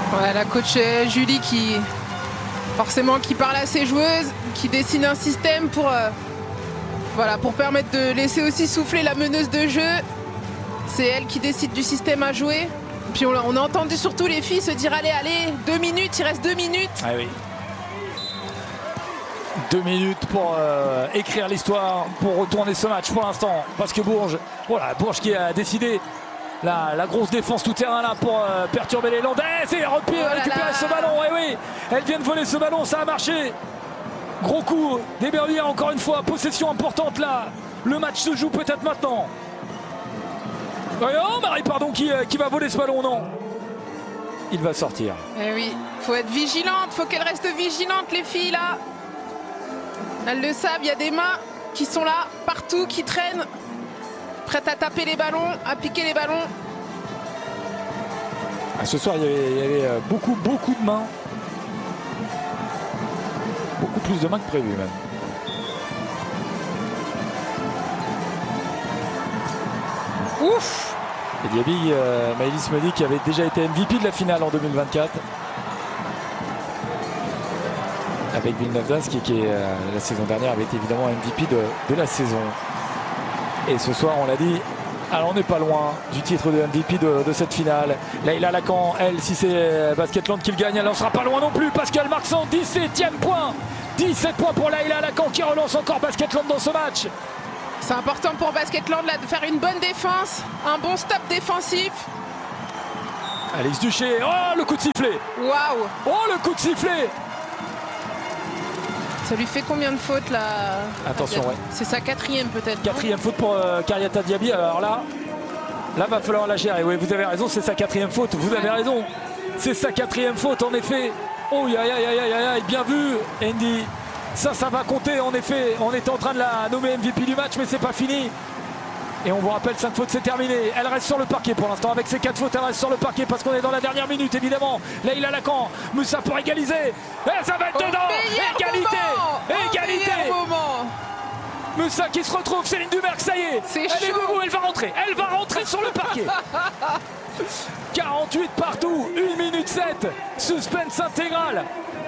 Ouais, la coach Julie qui parle à ses joueuses, qui dessine un système pour permettre de laisser aussi souffler la meneuse de jeu. C'est elle qui décide du système à jouer. Puis on a entendu surtout les filles se dire allez, 2 minutes, il reste 2 minutes. Ah oui. 2 minutes pour écrire l'histoire, pour retourner ce match pour l'instant. Parce que Bourges qui a décidé la grosse défense tout terrain là pour perturber les Landaises et récupérer ce ballon. Et oui, elle vient de voler ce ballon, ça a marché. Gros coup d'Héberville encore une fois, possession importante là. Le match se joue peut-être maintenant. Oh, Marie Pardon qui va voler ce ballon, non. Il va sortir. Eh oui, faut être vigilante, faut qu'elle reste vigilante les filles là. Elles le savent, il y a des mains qui sont là, partout, qui traînent, prêtes à taper les ballons, à piquer les ballons. Ce soir, il y avait beaucoup de mains. Beaucoup plus de mains que prévu même. Ouf! Et Diaby, Maëlys me dit qu'il avait déjà été MVP de la finale en 2024. Avec Villeneuve d'Ascq qui la saison dernière avait été évidemment MVP de la saison. Et ce soir, on l'a dit, alors on n'est pas loin du titre de MVP de cette finale. Laïla Lacan, elle, si c'est Basketland qui le gagne, elle n'en sera pas loin non plus parce qu'elle marque son 17e point. 17 points pour Laïla Lacan qui relance encore Basketland dans ce match. C'est important pour Basketland là, de faire une bonne défense, un bon stop défensif. Alex Duché, oh le coup de sifflet. Waouh. Oh le coup de sifflet. Ça lui fait combien de fautes là? Attention, ouais. C'est sa 4e peut-être. 4e faute pour Kariata Diaby. Alors là, va falloir la gérer. Oui, vous avez raison, c'est sa 4e faute. Vous avez raison. C'est sa 4e faute en effet. Oh aïe, bien vu, Andy. Ça va compter en effet. On était en train de la nommer MVP du match, mais c'est pas fini. Et on vous rappelle, 5 fautes, c'est terminé. Elle reste sur le parquet pour l'instant. Avec ses 4 fautes, elle reste sur le parquet parce qu'on est dans la dernière minute, évidemment. Laïla Lacan, Moussa pour égaliser. Et ça va être dedans. Égalité. Moussa qui se retrouve, Céline Dumerc, ça y est. Elle est debout, elle va rentrer sur le parquet. 48 partout, 1 minute 7. Suspense intégral.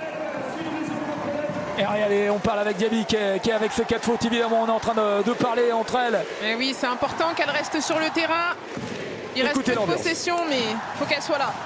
Et regardez, on parle avec Diaby qui est avec ses 4 fautes, évidemment. On est en train de parler entre elles. Et oui, c'est important qu'elle reste sur le terrain. Il reste peu de possession, mais il faut qu'elle soit là.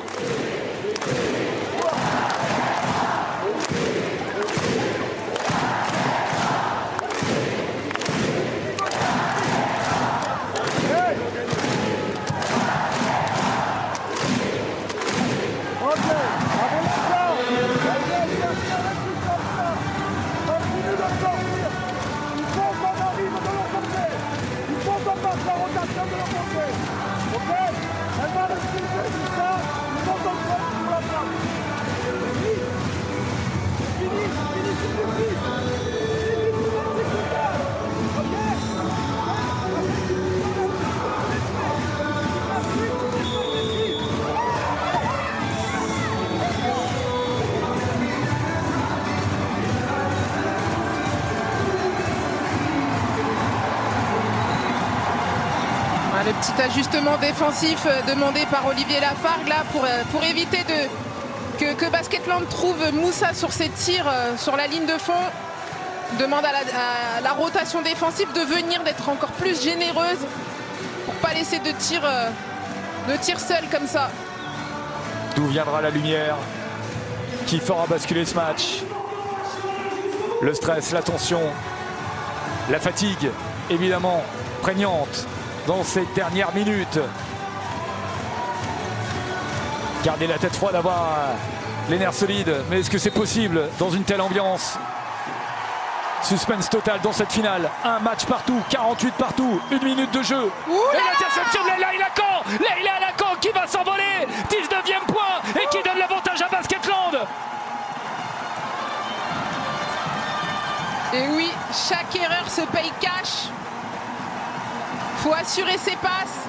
Le petit ajustement défensif demandé par Olivier Lafargue là pour éviter que Basketland trouve Moussa sur ses tirs sur la ligne de fond. Demande à la rotation défensive de venir, d'être encore plus généreuse pour pas laisser de tir seul comme ça. D'où viendra la lumière qui fera basculer ce match? Le stress, la tension, la fatigue, évidemment, prégnante dans ces dernières minutes. Garder la tête froide, avoir les nerfs solides. Mais est-ce que c'est possible dans une telle ambiance? Suspense total dans cette finale. Un match partout, 48 partout, 1 minute de jeu. Et l'interception de Laïla Lacan qui va s'envoler. 19e point et qui donne l'avantage à Basketland. Et oui, chaque erreur se paye cash. Faut assurer ses passes.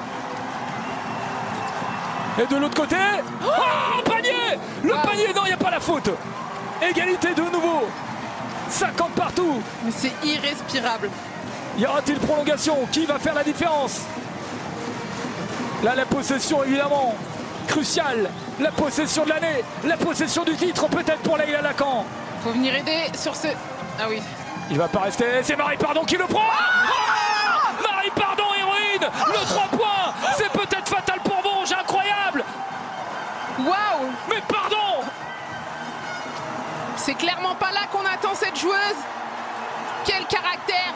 Et de l'autre côté, panier. Le panier, non, il n'y a pas la faute. Égalité de nouveau. 50 partout. Mais c'est irrespirable. Y aura-t-il prolongation? Qui va faire la différence? Là, la possession, évidemment, crucial. La possession de l'année, la possession du titre, peut-être pour Leïla Lacan. Faut venir aider sur ce... Ah oui. Il va pas rester, c'est Marie Pardon qui le prend. Oh, Marie Pardon, héroïne. Le 3 points, c'est peut-être fatal pour Bourges, incroyable. Waouh! Mais pardon! C'est clairement pas là qu'on attend cette joueuse. Quel caractère!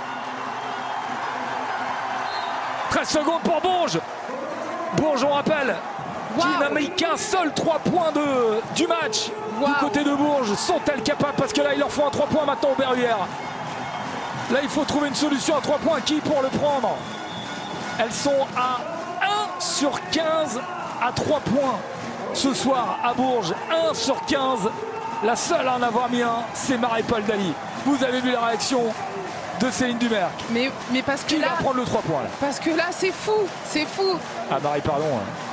13 secondes pour Bourges. Bourges, on rappelle, qui n'a mis qu'un seul 3 points du match. Du côté de Bourges, sont-elles capables? Parce que là, il leur faut un 3 points maintenant au Berruyer. Là, il faut trouver une solution à 3 points. Qui pour le prendre? Elles sont à 1 sur 15 à 3 points ce soir à Bourges. 1 sur 15. La seule à en avoir mis un, c'est Marie-Paul Daly. Vous avez vu la réaction de Céline Dumerc. Mais parce que qui là... va prendre le 3 points là? Parce que là, c'est fou. C'est fou. Ah, Marie, pardon.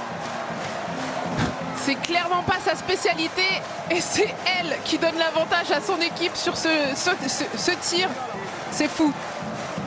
C'est clairement pas sa spécialité. Et c'est elle qui donne l'avantage à son équipe sur ce tir. C'est fou.